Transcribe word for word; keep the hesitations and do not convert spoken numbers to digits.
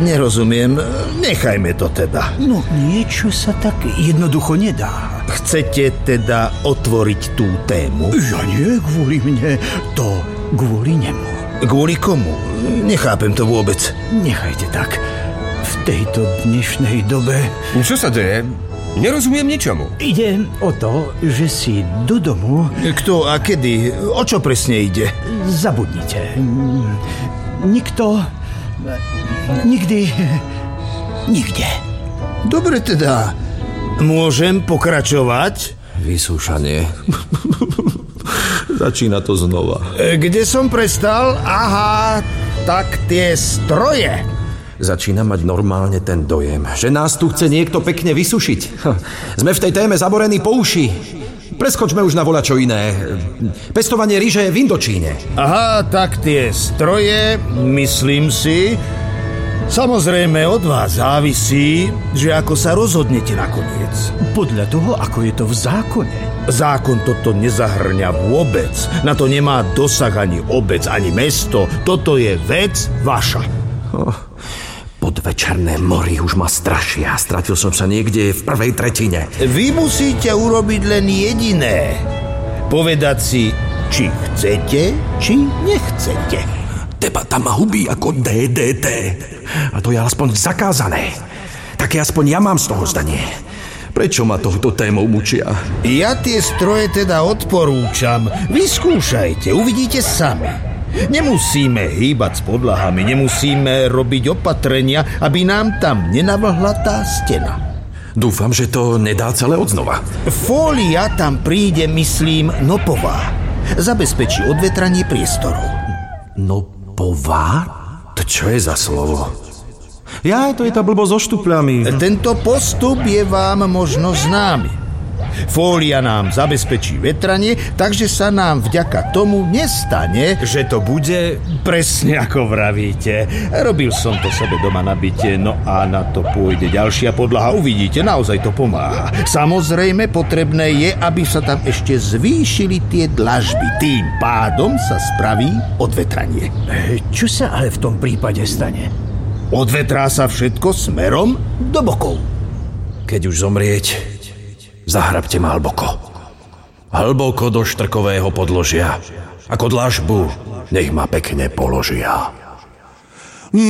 Nerozumiem, nechajme to teda. No niečo sa tak jednoducho nedá. Chcete teda otvoriť tú tému? Ja nie kvôli mne, to kvôli nemu. Kvôli komu? Nechápem to vôbec. Nechajte tak. V tejto dnešnej dobe... Čo sa deje? Nerozumiem ničomu. Ide o to, že si do domu... Kto a kedy? O čo presne ide? Zabudnite. Nikto... Nikdy... Nikde. Dobre teda. Môžem pokračovať? Vysúšanie. Začína to znova. Kde som prestal? Aha, tak tie stroje. Začína mať normálne ten dojem, že nás tu chce niekto pekne vysušiť. Sme v tej téme zaborení po uši. Preskočme už na voľačo iné. Pestovanie ryže v Indočíne. Aha, tak tie stroje, myslím si... Samozrejme od vás závisí, že ako sa rozhodnete nakoniec. Podľa toho, ako je to v zákone. Zákon toto nezahrňa vôbec. Na to nemá dosah ani obec, ani mesto. Toto je vec vaša. Oh. Podvečerné mori už ma strašia. Stratil som sa niekde v prvej tretine. Vy musíte urobiť len jediné. Povedať si, či chcete, či nechcete. Debata ma hubí ako dé dé té. A to je aspoň zakázané. Také aspoň ja mám z toho zdanie. Prečo ma tohto témou mučia? Ja tie stroje teda odporúčam. Vyskúšajte, uvidíte sami. Nemusíme hýbať s podlahami, nemusíme robiť opatrenia, aby nám tam nenavlhla tá stena. Dúfam, že to nedá celé odznova. Fólia tam príde, myslím, nopová. Zabezpečí odvetranie priestoru. Nopová? To čo je za slovo? Ja, to je tá blbosť so štupľami. Tento postup je vám možno známy. Fólia nám zabezpečí vetranie, takže sa nám vďaka tomu nestane, že to bude presne ako vravíte. Robil som to sebe doma na byte, no a na to pôjde ďalšia podlaha. Uvidíte, naozaj to pomáha. Samozrejme, potrebné je, aby sa tam ešte zvýšili tie dlažby. Tým pádom sa spraví odvetranie. Čo sa ale v tom prípade stane? Odvetrá sa všetko smerom do bokov. Keď už zomrieť, zahrabte ma hlboko. Hlboko do štrkového podložia. Ako dlažbu nech ma pekne položia.